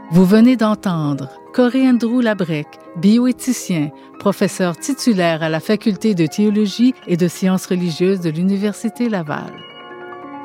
Vous venez d'entendre Corée Andrew Labrec, bioéthicien, professeur titulaire à la Faculté de théologie et de sciences religieuses de l'Université Laval.